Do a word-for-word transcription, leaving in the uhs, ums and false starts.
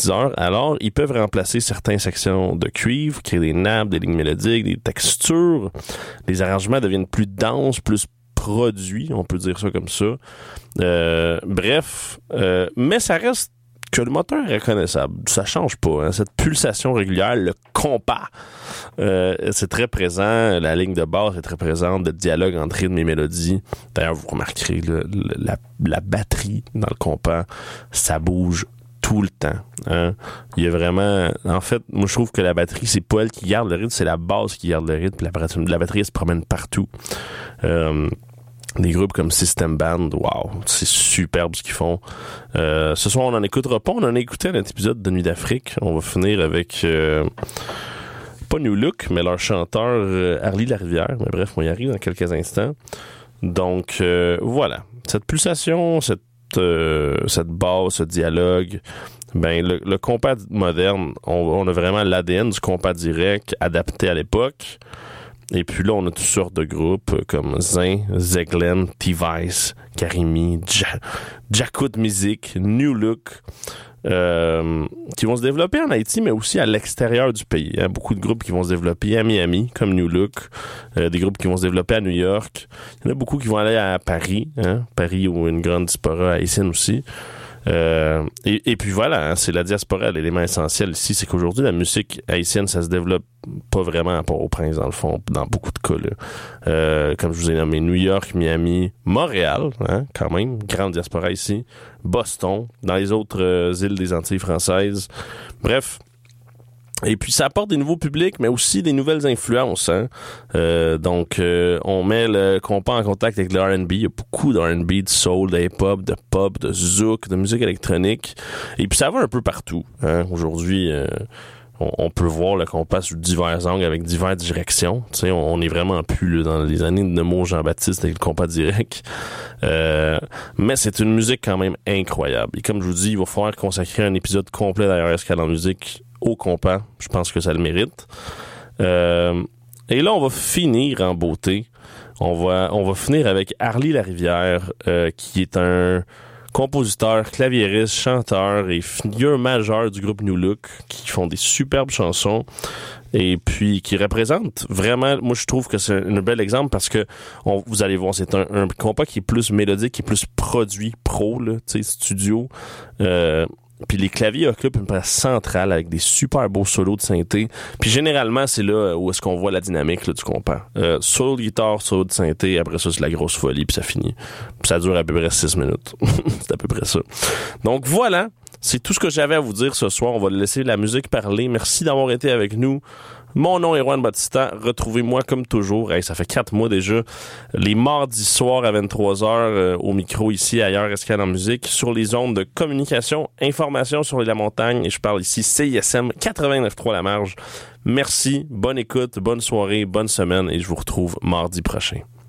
synthétiseurs, alors ils peuvent remplacer certaines sections de cuivre, créer des nappes, des lignes mélodiques, des textures. Les arrangements deviennent plus denses, plus produits, on peut dire ça comme ça. Euh, bref, euh, mais ça reste que le moteur est reconnaissable. Ça change pas. Hein. Cette pulsation régulière, le compas, euh, c'est très présent. La ligne de basse est très présente. Le dialogue entre rythme et mélodie. D'ailleurs, vous remarquerez le, le, la, la batterie dans le compas, ça bouge tout le temps. Hein. Il y a vraiment... En fait, moi, je trouve que la batterie, c'est pas elle qui garde le rythme, c'est la basse qui garde le rythme. Puis la, la batterie, elle se promène partout. Euh, Des groupes comme System Band, wow, c'est superbe ce qu'ils font. Euh, ce soir, on n'en écoutera pas. On en a écouté un épisode de Nuit d'Afrique. On va finir avec, euh, pas New Look, mais leur chanteur euh, Arlie Larivière. Mais bref, on y arrive dans quelques instants. Donc, euh, voilà. Cette pulsation, cette, euh, cette basse, ce dialogue, ben le, le compas moderne, on, on a vraiment l'A D N du compas direct adapté à l'époque. Et puis là, on a toutes sortes de groupes comme Zin, Zeglen, T-Vice, Karimi, ja- Jakut Music, New Look, euh, qui vont se développer en Haïti, mais aussi à l'extérieur du pays. Hein. Beaucoup de groupes qui vont se développer à Miami, comme New Look, euh, des groupes qui vont se développer à New York. Il y en a beaucoup qui vont aller à Paris, hein. Paris où une grande diaspora haïtienne aussi. Euh, et, et puis voilà, hein, c'est la diaspora, l'élément essentiel ici, c'est qu'aujourd'hui la musique haïtienne, ça se développe pas vraiment à Port-au-Prince dans le fond, dans beaucoup de cas là. Euh, comme je vous ai nommé, New York, Miami, Montréal, hein, quand même, grande diaspora ici, Boston, dans les autres euh, îles des Antilles françaises, bref. Et puis ça apporte des nouveaux publics, mais aussi des nouvelles influences. Hein? Euh, donc, euh, on met le compas en contact avec le R and B. Il y a beaucoup de R and B, de soul, de hip-hop, de pop, de zouk, de musique électronique. Et puis ça va un peu partout. Hein? Aujourd'hui, euh, on, on peut voir le compas sous divers angles avec diverses directions. Tu sais, on, on est vraiment plus là, dans les années de Nemo Jean-Baptiste avec le compas direct. Euh, mais c'est une musique quand même incroyable. Et comme je vous dis, il va falloir consacrer un épisode complet d'ailleurs à Escale en musique au compas, je pense que ça le mérite. Euh, et là, on va finir en beauté. On va, on va finir avec Arlie Larivière, euh, qui est un compositeur, claviériste, chanteur et figure majeure du groupe New Look, qui font des superbes chansons et puis qui représentent vraiment, moi je trouve que c'est un, un bel exemple parce que on, vous allez voir, c'est un, un compas qui est plus mélodique, qui est plus produit pro, là, tu sais, studio. Euh, Puis les claviers occupent une place centrale avec des super beaux solos de synthé. Puis généralement, c'est là où est-ce qu'on voit la dynamique là, du compas. Euh, solo de guitare, solo de synthé, après ça, c'est la grosse folie, puis ça finit. Puis ça dure à peu près six minutes. C'est à peu près ça. Donc voilà, c'est tout ce que j'avais à vous dire ce soir. On va laisser la musique parler. Merci d'avoir été avec nous. Mon nom est Juan Bautista. Retrouvez-moi comme toujours. Hey, ça fait quatre mois déjà. Les mardis soirs à vingt-trois heures euh, au micro ici, ailleurs, Escale en musique, sur les ondes de communication, information sur la montagne. Et je parle ici C I S M quatre-vingt-neuf trois La Marge. Merci, bonne écoute, bonne soirée, bonne semaine et je vous retrouve mardi prochain.